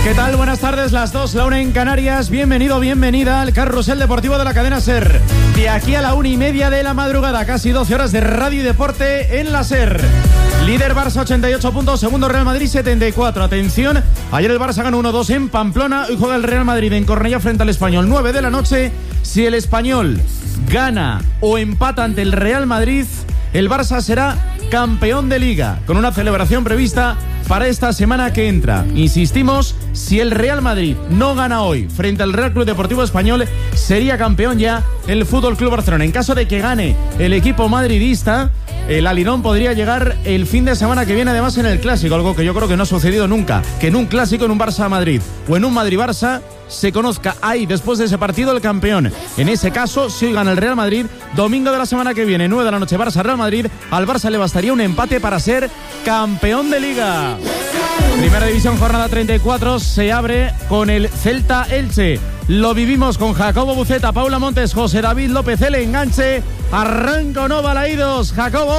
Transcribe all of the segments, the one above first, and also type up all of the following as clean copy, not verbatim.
¿Qué tal? Buenas tardes, las 2, la 1 en Canarias. Bienvenido, bienvenida al Carrusel Deportivo de la cadena SER. De aquí a la 1:30 de la madrugada, casi 12 horas de radio y deporte en la SER. Líder Barça 88 puntos, segundo Real Madrid 74. Atención, ayer el Barça ganó 1-2 en Pamplona, hoy juega el Real Madrid en Cornellá frente al Español, 9 de la noche. Si el Español gana o empata ante el Real Madrid, el Barça será campeón de Liga, con una celebración prevista para esta semana que entra. Insistimos, si el Real Madrid no gana hoy frente al Real Club Deportivo Español, sería campeón ya el Fútbol Club Barcelona. En caso de que gane el equipo madridista, el Alirón podría llegar el fin de semana que viene, además en el Clásico, algo que yo creo que no ha sucedido nunca, que en un Clásico, en un Barça-Madrid o en un Madrid-Barça, se conozca ahí, después de ese partido, el campeón. En ese caso, si hoy gana el Real Madrid, domingo de la semana que viene, 9 de la noche, Barça-Real Madrid, al Barça le bastaría un empate para ser campeón de Liga. Primera División, jornada 34, se abre con el Celta-Elche. Lo vivimos con Jacobo Buceta, Paula Montes, José David López, el enganche. Arranca o no, Balaídos. Jacobo,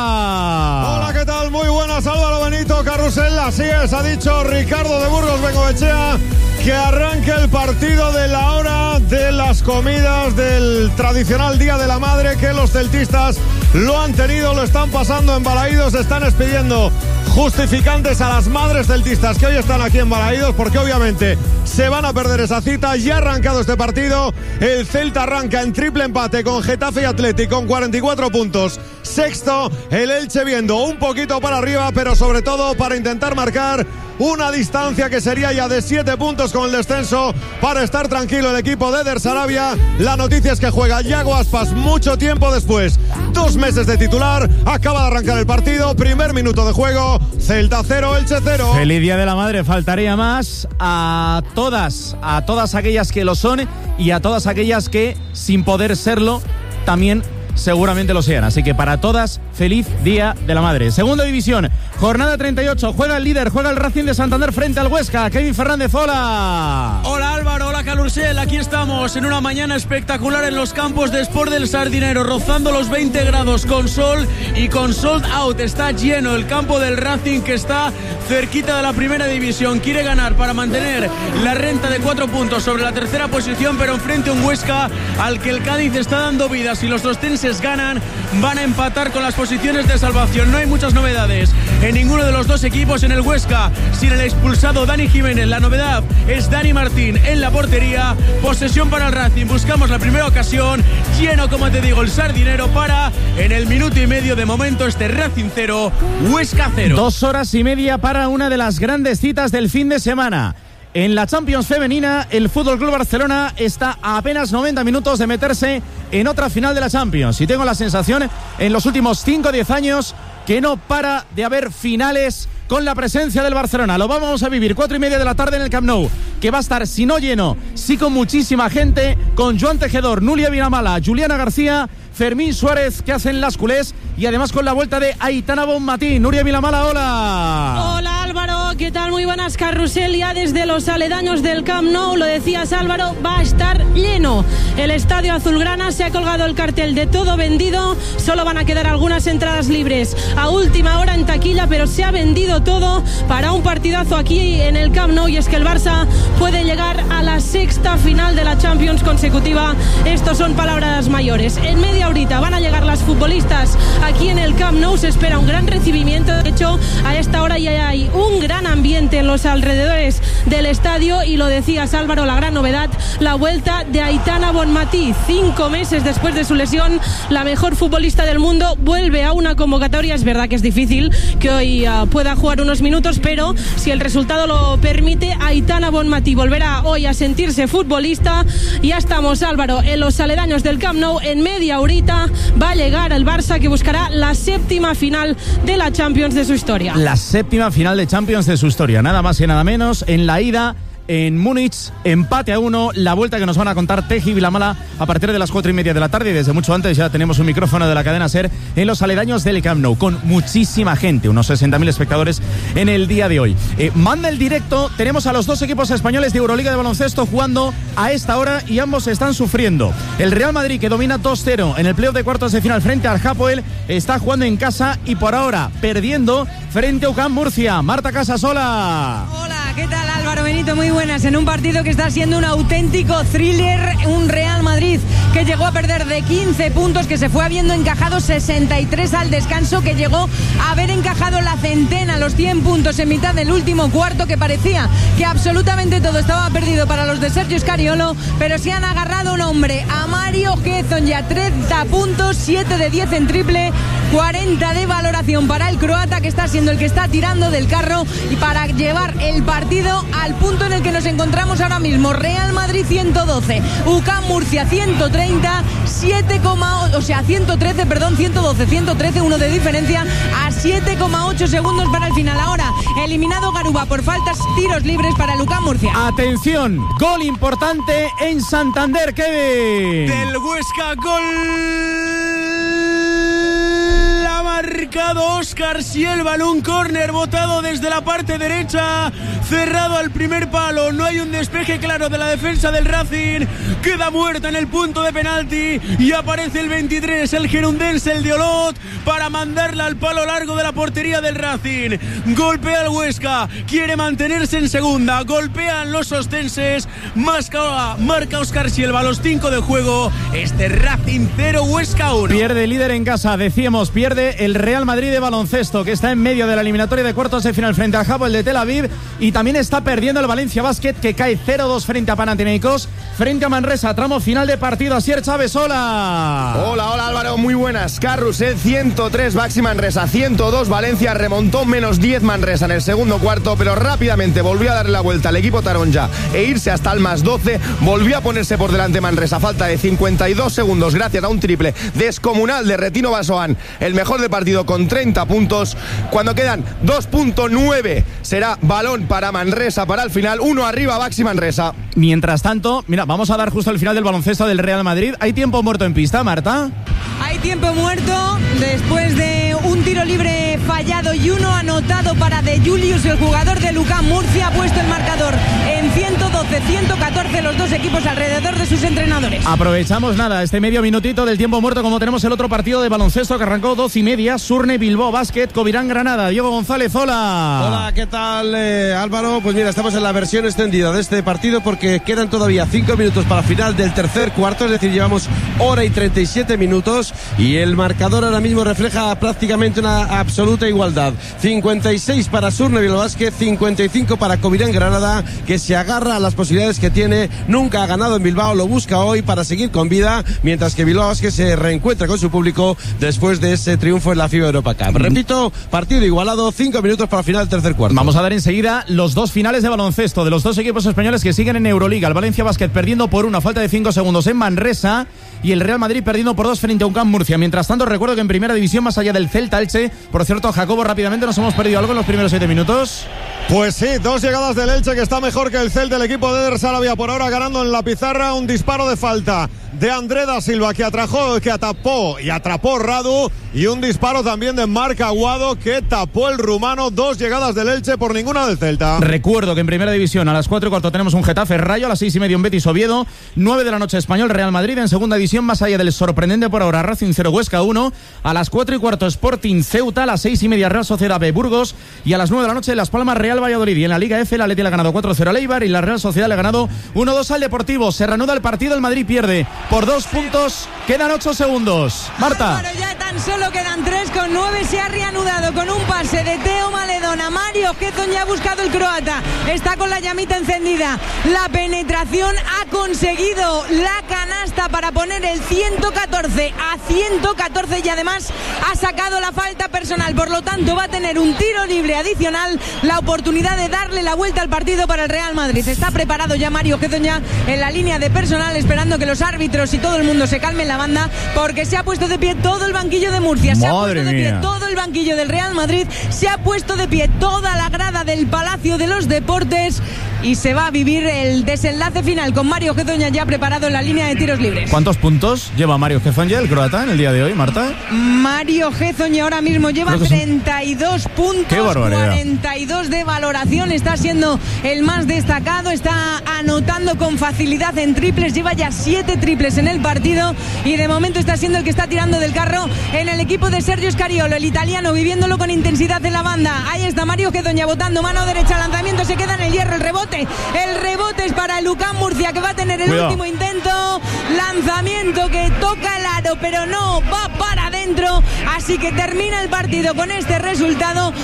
hola. Hola, ¿qué tal? Muy buenas, Álvaro Benito, Carrusel. Así es, ha dicho Ricardo de Burgos Bengoechea que arranque el partido de la hora de las comidas del tradicional Día de la Madre, que los celtistas lo han tenido, lo están pasando en Balaídos, están expidiendo justificantes a las madres celtistas que hoy están aquí en Balaídos, porque obviamente se van a perder esa cita. Ya ha arrancado este partido, el Celta arranca en triple empate con Getafe y Athletic con 44 puntos. Sexto, el Elche viendo un poquito para arriba, pero sobre todo para intentar marcar una distancia que sería ya de 7 puntos con el descenso, para estar tranquilo el equipo de Eder Sarabia. La noticia es que juega Yago Aspas mucho tiempo después, 2 meses de titular. Acaba de arrancar el partido, primer minuto de juego, Celta 0, Elche 0. Feliz Día de la Madre, faltaría más a todas aquellas que lo son y a todas aquellas que, sin poder serlo, también seguramente lo sean. Así que para todas, feliz Día de la Madre. Segunda División, jornada 38, juega el líder, juega el Racing de Santander frente al Huesca. Kevin Fernández, hola. Hola Álvaro, hola Carrusel, aquí estamos en una mañana espectacular en los campos de Sport del Sardinero, rozando los 20 grados con sol y con sold out. Está lleno el campo del Racing, que está cerquita de la primera división. Quiere ganar para mantener la renta de 4 puntos sobre la tercera posición, pero enfrente un Huesca al que el Cádiz está dando vida. Si los trostenses ganan, van a empatar con las posiciones de salvación. No hay muchas novedades en ninguno de los dos equipos. En el Huesca, sin el expulsado Dani Jiménez, la novedad es Dani Martín en la portería. Posesión para el Racing, buscamos la primera ocasión. Lleno, como te digo, el Sardinero para, en el minuto y medio de momento, este Racing 0, Huesca 0. 2 horas y media para una de las grandes citas del fin de semana. En la Champions femenina, el Fútbol Club Barcelona está a apenas 90 minutos de meterse en otra final de la Champions. Y tengo la sensación, en los últimos 5 o 10 años, que no para de haber finales con la presencia del Barcelona. Lo vamos a vivir 4:30 de la tarde en el Camp Nou, que va a estar, si no lleno, sí con muchísima gente, con Joan Tejedor, Núria Vilamala, Juliana García, Fermín Suárez, que hacen las culés, y además con la vuelta de Aitana Bonmatí. Núria Vilamala, hola. Hola Álvaro, ¿qué tal? Muy buenas, Carrusel. Ya desde los aledaños del Camp Nou, lo decías Álvaro, va a estar lleno el estadio azulgrana. Se ha colgado el cartel de todo vendido, solo van a quedar algunas entradas libres a última hora en taquilla, pero se ha vendido todo para un partidazo aquí en el Camp Nou. Y es que el Barça puede llegar a la 6ª final de la Champions consecutiva. Estos son palabras mayores. En media horita van a llegar las futbolistas aquí en el Camp Nou. Se espera un gran recibimiento. De hecho, a esta hora ya hay un gran ambiente en los alrededores del estadio. Y lo decías Álvaro, la gran novedad, la vuelta de Aitana Bonmatí. 5 meses después de su lesión, la mejor futbolista del mundo vuelve a una convocatoria. Es verdad que es difícil que hoy pueda jugar unos minutos, pero si el resultado lo permite, Aitana Bonmatí volverá hoy a sentirse futbolista. Ya estamos, Álvaro, en los aledaños del Camp Nou. En media horita va a llegar el Barça, que buscará la 7ª final de la Champions de su historia. La 7ª final de Champions de su historia, nada más y nada menos. En la ida, en Múnich, empate a 1, la vuelta que nos van a contar Teji y Vilamala a partir de las 4:30 de la tarde, y desde mucho antes ya tenemos un micrófono de la cadena SER en los aledaños del Camp Nou, con muchísima gente, unos 60.000 espectadores en el día de hoy. Manda el directo, tenemos a los dos equipos españoles de Euroliga de baloncesto jugando a esta hora y ambos están sufriendo. El Real Madrid, que domina 2-0 en el playoff de cuartos de final frente al Hapoel, está jugando en casa y por ahora perdiendo frente a UCAM Murcia. Marta Casasola. Hola, Hola, ¿qué tal Álvaro Benito? Muy buenas. En un partido que está siendo un auténtico thriller, un Real Madrid que llegó a perder de 15 puntos, que se fue habiendo encajado 63 al descanso, que llegó a haber encajado la centena, los 100 puntos en mitad del último cuarto, que parecía que absolutamente todo estaba perdido para los de Sergio Scariolo, pero se han agarrado un hombre, a Mario Hezonja, ya 30 puntos, 7 de 10 en triple, 40 de valoración para el croata, que está siendo el que está tirando del carro y para llevar el partido al punto en el que nos encontramos ahora mismo. Real Madrid 112, UCAM Murcia 130, 113, uno de diferencia, a 7,8 segundos para el final. Ahora eliminado Garuba por faltas, tiros libres para el UCAM Murcia. Atención, gol importante en Santander, Kevin. Del Huesca, gol. Ha marcado Óscar Sielva, un córner botado desde la parte derecha, cerrado al primer palo. No hay un despeje claro de la defensa del Racing, queda muerto en el punto de penalti y aparece el 23, el gerundense, el de Olot, para mandarla al palo largo de la portería del Racing. Golpea el Huesca, quiere mantenerse en segunda, golpean los ostenses, marca Óscar Sielva a los 5 de juego. Este Racing 0, Huesca 1. Pierde el líder en casa, decíamos, pierde el Real Madrid de baloncesto, que está en medio de la eliminatoria de cuartos de final frente al Hapoel de Tel Aviv, y también está perdiendo el Valencia Basket, que cae 0-2 frente a Panathinaikos, frente a Manresa, tramo final de partido. Asier Chávez, hola. Hola Álvaro, muy buenas. Carrusel 103, Baxi Manresa 102, Valencia remontó menos 10 Manresa en el segundo cuarto, pero rápidamente volvió a darle la vuelta al equipo taronja e irse hasta el más 12, volvió a ponerse por delante Manresa, falta de 52 segundos gracias a un triple descomunal de Retino Basoan, el mejor de partido con 30 puntos, cuando quedan 2.9 será balón para Manresa para el final, 1 arriba Baxi Manresa. Mientras tanto, mira, vamos a dar justo el final del baloncesto del Real Madrid. ¿Hay tiempo muerto en pista, Marta? Hay tiempo muerto después de un tiro libre fallado y uno anotado para De Julius, el jugador de UCAM Murcia. Ha puesto el marcador en 112-114, los dos equipos alrededor de sus entrenadores. Aprovechamos este medio minutito del tiempo muerto, como tenemos el otro partido de baloncesto que arrancó 12:30, Surne Bilbao Basket, Covirán Granada. Diego González, hola. Hola, ¿qué tal Álvaro? Pues mira, estamos en la versión extendida de este partido porque quedan todavía 5 minutos para final del tercer cuarto, es decir, llevamos hora y 37 minutos y el marcador ahora mismo refleja prácticamente una absoluta igualdad. 56 para Surne Bilbao Basket, 55 para Covirán Granada, que se agarra a las posibilidades que tiene. Nunca ha ganado en Bilbao, lo busca hoy para seguir con vida, mientras que Bilbao Basket se reencuentra con su público después de ese triunfo en la FIBA Europa Cup. Repito, partido igualado, 5 minutos para el final del tercer cuarto. Vamos a dar enseguida los dos finales de baloncesto de los dos equipos españoles que siguen en Euroliga. El Valencia Basket perdiendo por 1 a falta de 5 segundos en Manresa, y el Real Madrid perdiendo por 2 frente a UCAM Murcia. Mientras tanto, recuerdo que en primera división, más allá del Celta Elche, por cierto, Jacobo, rápidamente, ¿nos hemos perdido algo en los primeros 7 minutos? Pues sí, 2 llegadas del Elche, que está mejor que el Celta, el equipo de Eder Sarabia por ahora ganando en la pizarra. Un disparo de falta de André da Silva que atrapó Radu, y un disparo también de Marc Aguado que tapó el rumano. 2 llegadas del Elche por ninguna del Celta. Recuerdo que en primera división a las 4:15 tenemos un Getafe Rayo, a las 6:30 un Betis Oviedo, 9 de la noche Español Real Madrid. En segunda división, más allá del sorprendente por ahora Racing 0 Huesca 1, a las 4:15 Sporting Ceuta, a las 6:30 Real Sociedad B Burgos, y a las 9 de la noche Las Palmas Real Valladolid. Y en la Liga F, el Atleti le ha ganado 4-0 al Eibar y la Real Sociedad le ha ganado 1-2 al Deportivo. Se reanuda el partido, el Madrid pierde por 2 puntos, quedan 8 segundos. Marta. Álvaro, ya tan solo quedan 3,9, se ha reanudado con un pase de Teo Maledón a Mario Hezonja, ha buscado el croata, está con la llamita encendida, la penetración, ha conseguido la canasta para poner el 114 y además ha sacado la falta personal, por lo tanto va a tener un tiro libre adicional, la oportunidad de darle la vuelta al partido para el Real Madrid. Está preparado ya Mario Hezonja en la línea de personal, esperando que los árbitros y todo el mundo se calme en la banda, porque se ha puesto de pie todo el banquillo de Murcia, se ha puesto de pie todo el banquillo del Real Madrid, se ha puesto de pie toda la grada del Palacio de los Deportes, y se va a vivir el desenlace final con Mario Hezonja ya preparado en la línea de tiros libres. ¿Cuántos puntos lleva Mario Hezonja, el croata, en el día de hoy, Marta? Mario Hezonja ahora mismo lleva 32 puntos, 42 de valoración, está siendo el más destacado, está anotando anotando con facilidad en triples, lleva ya 7 triples en el partido y de momento está siendo el que está tirando del carro en el equipo de Sergio Scariolo, el italiano, viviéndolo con intensidad en la banda. Ahí está Mario Gedoña botando mano derecha, lanzamiento, se queda en el hierro, el rebote es para el UCAM Murcia, que va a tener el último intento, lanzamiento que toca el aro pero no va para adentro, así que termina el partido con este resultado: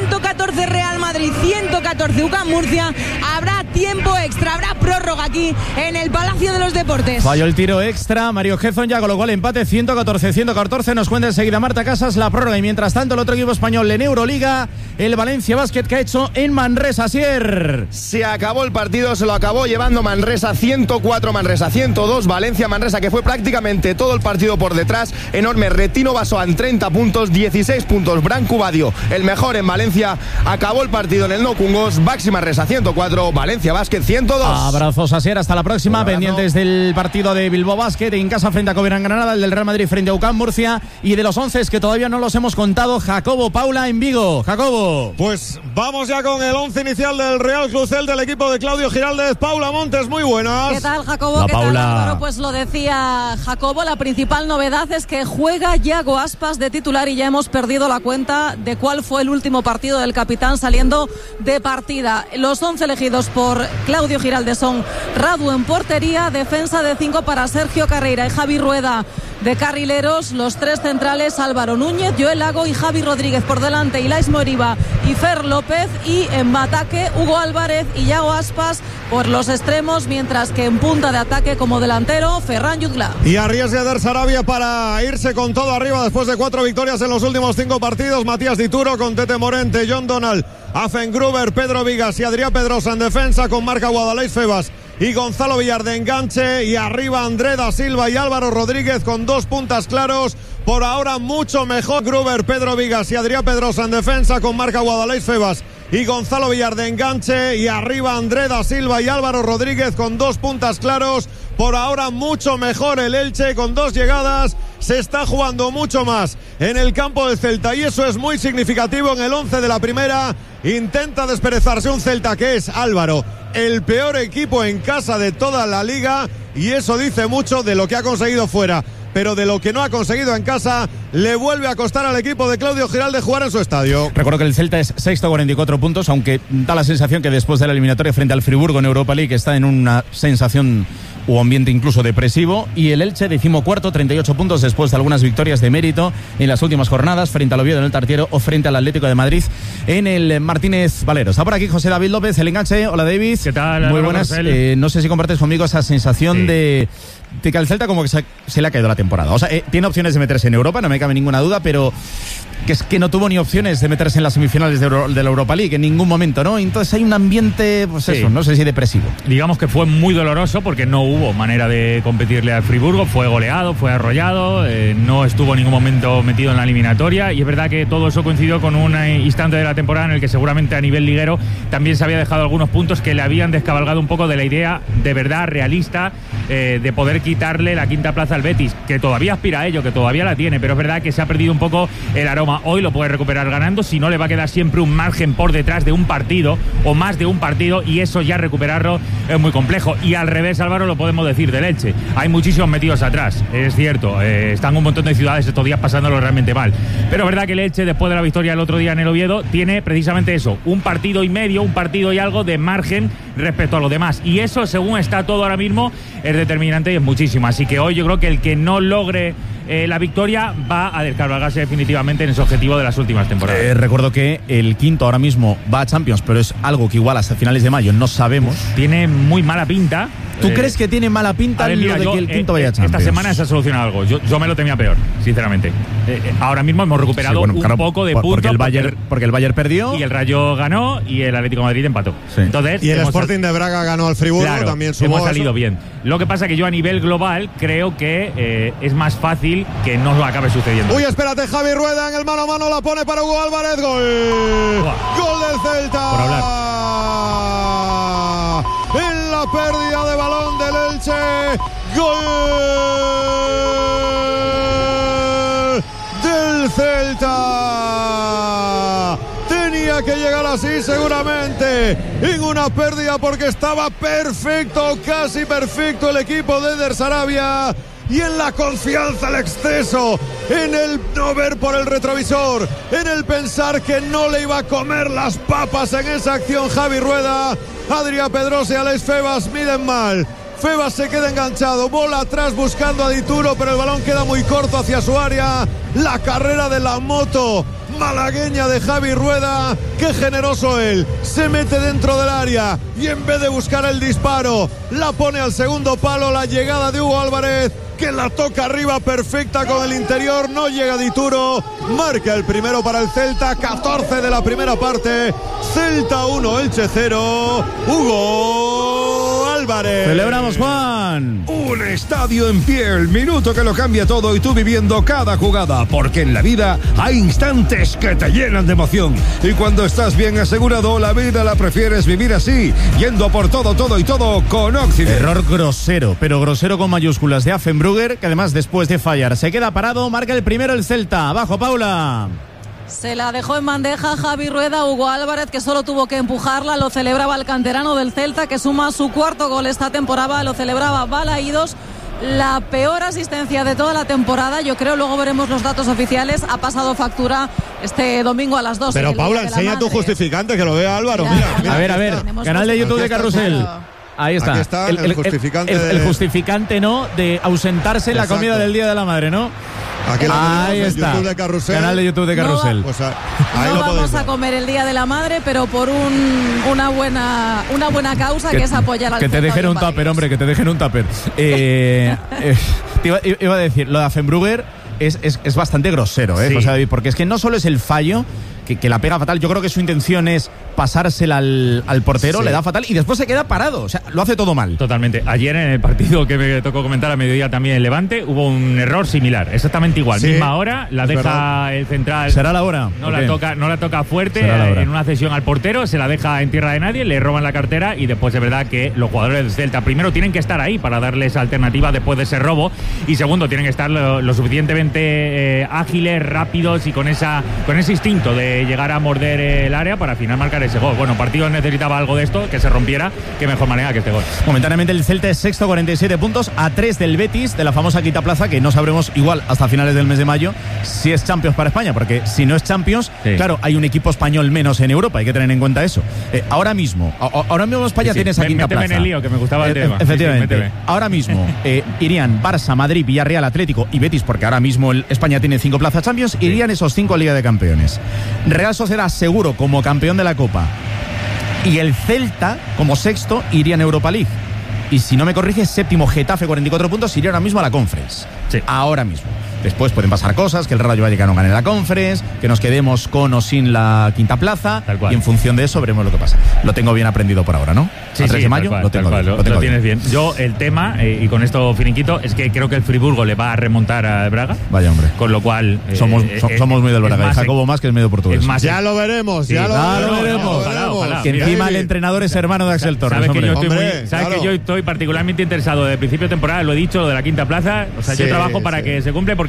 114 Real Madrid, 114 UCAM Murcia. Habrá tiempo extra, habrá prórroga aquí en el Palacio de los Deportes. Falló el tiro extra Mario Gezon, ya con lo cual empate 114-114. Nos cuenta enseguida Marta Casas la prórroga, y mientras tanto el otro equipo español en Euroliga, el Valencia Basket, que ha hecho en Manresa. Asier, se acabó el partido, se lo acabó llevando Manresa, 104 Manresa 102 Valencia. Manresa, que fue prácticamente todo el partido por detrás. Enorme Retino Basoan, 30 puntos, 16 puntos Branco Badio, el mejor en Valencia. Acabó el partido en el No Cungos. Baxi Manresa 104, Valencia Basket 102. Abrazos, Asier, hasta la próxima. Pendientes del partido de Bilbao Basket en casa frente a Covirán Granada, el del Real Madrid frente a UCAM Murcia, y de los 11 que todavía no los hemos contado, Jacobo Paula en Vigo. Jacobo, pues vamos ya con el 11 inicial del Real Crucel, del equipo de Claudio Giraldez. Paula Montes, muy buenas. ¿Qué tal, Jacobo? ¿Qué tal, Álvaro? Pues lo decía Jacobo, la principal novedad es que juega Yago Aspas de titular, y ya hemos perdido la cuenta de cuál fue el último partido del capitán saliendo de partida. Los 11 elegidos por Claudio Giraldez son Radu en portería, defensa de 5 para Sergio Carreira y Javi Rueda de carrileros, los 3 centrales Álvaro Núñez, Joel Lago y Javi Rodríguez por delante, Ilais Moriba y Fer López, y en ataque Hugo Álvarez y Yago Aspas por los extremos, mientras que en punta de ataque como delantero Ferran Jutgla. Y arriesga Eder Sarabia para irse con todo arriba después de 4 victorias en los últimos 5 partidos. Matías Dituro con Tete Morente, John Donald, Afen Gruber, Pedro Vigas y Adrià Pedrosa en defensa, con Marca Guadalajara Febas y Gonzalo Villar de enganche, y arriba André da Silva y Álvaro Rodríguez con 2 puntas claros. Por ahora mucho mejor Gruber, Pedro Vigas y Adrià Pedrosa en defensa, con Marca Guadalajara Febas y Gonzalo Villar de enganche, y arriba André da Silva y Álvaro Rodríguez con 2 puntas claros. Por ahora mucho mejor el Elche con 2 llegadas. Se está jugando mucho más en el campo del Celta, y eso es muy significativo. En el 11 de la primera intenta desperezarse un Celta que es, Álvaro, el peor equipo en casa de toda la liga, y eso dice mucho de lo que ha conseguido fuera, pero de lo que no ha conseguido en casa le vuelve a costar al equipo de Claudio Giraldez jugar en su estadio. Recuerdo que el Celta es sexto, 44 puntos, aunque da la sensación que después de la eliminatoria frente al Friburgo en Europa League está en una sensación o ambiente incluso depresivo, y el Elche 14º, 38 puntos después de algunas victorias de mérito en las últimas jornadas frente al Oviedo en el Tartiero o frente al Atlético de Madrid en el Martínez Valero. Está por aquí José David López, el enganche. Hola, David. ¿Qué tal? Muy buenas. No sé si compartes conmigo esa sensación de que al Celta como que se le ha caído la temporada. O sea, tiene opciones de meterse en Europa, no me cabe ninguna duda, pero que es que no tuvo ni opciones de meterse en las semifinales de la Europa League en ningún momento, ¿no? Entonces hay un ambiente, pues eso, no sé si depresivo. Digamos que fue muy doloroso porque no hubo manera de competirle al Friburgo, fue goleado, fue arrollado, no estuvo en ningún momento metido en la eliminatoria, y es verdad que todo eso coincidió con un instante de la temporada en el que seguramente a nivel liguero también se había dejado algunos puntos que le habían descabalgado un poco de la idea de verdad realista de poder quitarle la quinta plaza al Betis, que todavía aspira a ello, que todavía la tiene, pero es verdad que se ha perdido un poco el aroma. Hoy lo puede recuperar ganando, si no le va a quedar siempre un margen por detrás de un partido o más de un partido, y eso ya recuperarlo es muy complejo. Y al revés, Álvaro, lo podemos decir del Elche, hay muchísimos metidos atrás, es cierto, están un montón de ciudades estos días pasándolo realmente mal, pero es verdad que el Elche, después de la victoria el otro día en el Oviedo, tiene precisamente eso, un partido y medio, un partido y algo de margen respecto a los demás, y eso, según está todo ahora mismo, es determinante y es muchísimo. Así que hoy yo creo que el que no logre la victoria va a descargarse definitivamente en ese objetivo de las últimas temporadas. Recuerdo que el quinto ahora mismo va a Champions, pero es algo que igual hasta finales de mayo no sabemos. Tiene muy mala pinta. ¿Tú crees que tiene mala pinta lo de que el quinto vaya a Champions? Esta semana se ha solucionado algo. Yo me lo temía peor, sinceramente. Ahora mismo hemos recuperado un poco de puntos. Porque el Bayern perdió. Y el Rayo ganó y el Atlético de Madrid empató. Sí. Entonces, y el Sporting de Braga ganó al Friburgo, claro, también sumó. Hemos salido bien. Lo que pasa que yo a nivel global creo que es más fácil que no acabe sucediendo. Uy, espérate, Javi Rueda en el mano a mano, la pone para Hugo Álvarez. Gol. Gol del Celta. Por hablar. En la pérdida de balón del Elche. Gol del Celta. Tenía que llegar así seguramente. en una pérdida porque estaba perfecto, casi perfecto el equipo de Eder Sarabia. Y en la confianza al exceso, en el no ver por el retrovisor, en el pensar que no le iba a comer las papas en esa acción Javi Rueda, Adrià Pedrosa y Alex Febas miden mal. Febas se queda enganchado, bola atrás buscando a Dituro, pero el balón queda muy corto hacia su área. La carrera de la moto malagueña de Javi Rueda, qué generoso él, se mete dentro del área y en vez de buscar el disparo, la pone al segundo palo. La llegada de Hugo Álvarez, que la toca arriba perfecta con el interior, no llega Dituro, marca el primero para el Celta, 14 de la primera parte, Celta 1, Elche 0, Hugo Álvarez. Celebramos, Juan. Un estadio en pie, el minuto que lo cambia todo y tú viviendo cada jugada, porque en la vida hay instantes que te llenan de emoción y cuando estás bien asegurado, la vida la prefieres vivir así, yendo por todo y todo con Occident. Error grosero, pero grosero con mayúsculas de Affenbrugger, que además después de fallar se queda parado, marca el primero el Celta. Abajo, Paula. Se la dejó en bandeja Javi Rueda, Hugo Álvarez, que solo tuvo que empujarla. Lo celebraba el canterano del Celta, que suma su cuarto gol esta temporada. Lo celebraba Balaídos. La peor asistencia de toda la temporada, yo creo, luego veremos los datos oficiales, ha pasado factura este domingo a las 12. Pero Paula, enseña tu justificante, que lo vea Álvaro. Mira, a ver, canal de YouTube de Carrusel. Ahí está. Aquí está el justificante. El justificante, ¿no? De ausentarse en la comida del Día de la Madre, ¿no? Ahí está. YouTube de Carrusel. Canal de YouTube de Carrusel. Pues ahí no vamos a comer el Día de la Madre, pero por una buena causa, que es apoyar al Que te dejen un tupper, hombre, que te dejen un tupper. Iba a decir, lo de Affenbrugger es bastante grosero, ¿eh? Sí. José David, porque es que no solo es el fallo, que la pega fatal. Yo creo que su intención es pasársela al portero, sí. Le da fatal y después se queda parado. O sea, lo hace todo mal. Totalmente. Ayer en el partido que me tocó comentar a mediodía también en Levante, hubo un error similar. Exactamente igual. Sí. Misma hora, la deja verdad. El central. ¿Será la hora? No la toca fuerte en una cesión al portero, se la deja en tierra de nadie, le roban la cartera y después es verdad que los jugadores del Celta, primero, tienen que estar ahí para darles alternativa después de ese robo y segundo, tienen que estar lo suficientemente ágiles, rápidos y con ese instinto de llegar a morder el área para al final marcar ese gol. Bueno, partido necesitaba algo de esto, que se rompiera, qué mejor manera que este gol. Momentáneamente el Celta es sexto, 47 puntos, a 3 del Betis, de la famosa quinta plaza, que no sabremos igual hasta finales del mes de mayo si es Champions para España, porque si no es Champions, sí. Claro, hay un equipo español menos en Europa, hay que tener en cuenta eso. Ahora mismo España tiene esa quinta plaza. Méteme en el lío, que me gustaba el tema. Efectivamente. Sí, ahora mismo irían Barça, Madrid, Villarreal, Atlético y Betis, porque ahora mismo España tiene 5 plazas Champions, irían esos 5 a Liga de Campeones. Real Sociedad seguro como campeón de la Copa. Y el Celta, como sexto, iría en Europa League. Y si no me corrige, séptimo Getafe, 44 puntos, iría ahora mismo a la Conference. Sí. Ahora mismo. Después pueden pasar cosas, que el Rayo Vallecano gane la Conference, que nos quedemos con o sin la quinta plaza. Tal cual. Y en función de eso veremos lo que pasa. Lo tengo bien aprendido por ahora, ¿no? Sí, a 3 de mayo lo tengo bien. Lo tienes bien. Yo, el tema, y con esto finiquito, es que creo que el Friburgo le va a remontar a Braga. Vaya, hombre. Con lo cual... somos muy del Braga. Y Jacobo más, que es medio portugués. Ya lo veremos, ya lo veremos. Ojalá. Que encima el entrenador es hermano de Axel Torres. Sabes que yo estoy particularmente interesado desde el principio de temporada, lo he dicho, lo de la quinta plaza. O sea, yo trabajo para que se cumple porque